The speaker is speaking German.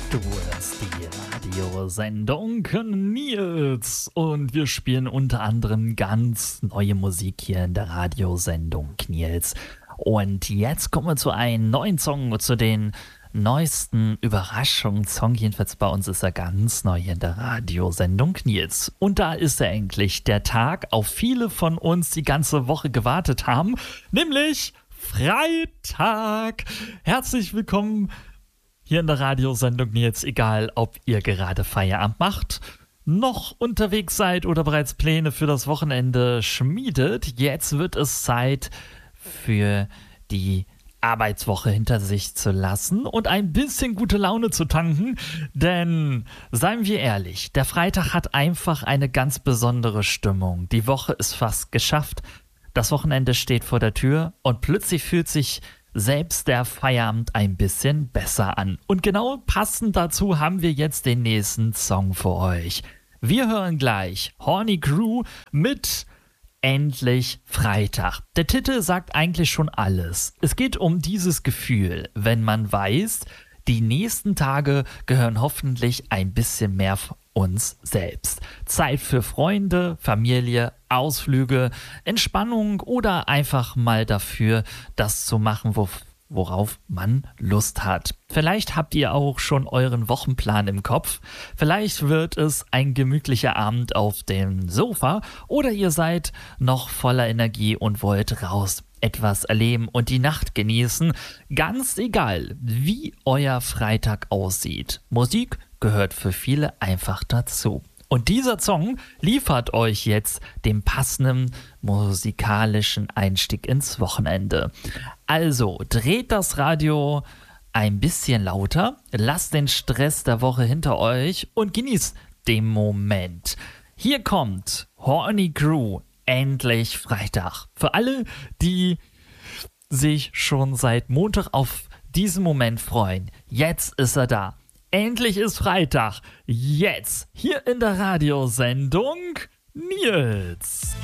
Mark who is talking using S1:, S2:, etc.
S1: Du hörst die Radiosendung Nils und wir spielen unter anderem ganz neue Musik hier in der Radiosendung Nils. Und jetzt kommen wir zu einem neuen Song, zu den neuesten Überraschungssong. Jedenfalls bei uns ist er ganz neu in der Radiosendung Nils. Und da ist er endlich, der Tag, auf viele von uns die ganze Woche gewartet haben, nämlich Freitag. Herzlich willkommen hier in der Radiosendung Nils, egal ob ihr gerade Feierabend macht, noch unterwegs seid oder bereits Pläne für das Wochenende schmiedet. Jetzt wird es Zeit für die Arbeitswoche hinter sich zu lassen und ein bisschen gute Laune zu tanken, denn seien wir ehrlich, der Freitag hat einfach eine ganz besondere Stimmung. Die Woche ist fast geschafft, das Wochenende steht vor der Tür und plötzlich fühlt sich selbst der Feierabend ein bisschen besser an. Und genau passend dazu haben wir jetzt den nächsten Song für euch. Wir hören gleich Horny Crew mit Endlich Freitag. Der Titel sagt eigentlich schon alles. Es geht um dieses Gefühl, wenn man weiß, die nächsten Tage gehören hoffentlich ein bisschen mehr uns selbst. Zeit für Freunde, Familie, Ausflüge, Entspannung oder einfach mal dafür, das zu machen, worauf man Lust hat. Vielleicht habt ihr auch schon euren Wochenplan im Kopf. Vielleicht wird es ein gemütlicher Abend auf dem Sofa oder ihr seid noch voller Energie und wollt raus, etwas erleben und die Nacht genießen. Ganz egal, wie euer Freitag aussieht. Musik gehört für viele einfach dazu. Und dieser Song liefert euch jetzt den passenden musikalischen Einstieg ins Wochenende. Also dreht das Radio ein bisschen lauter, lasst den Stress der Woche hinter euch und genießt den Moment. Hier kommt Horny Crew, Endlich Freitag. Für alle, die sich schon seit Montag auf diesen Moment freuen, jetzt ist er da. Endlich ist Freitag. Jetzt hier in der Radiosendung Nils.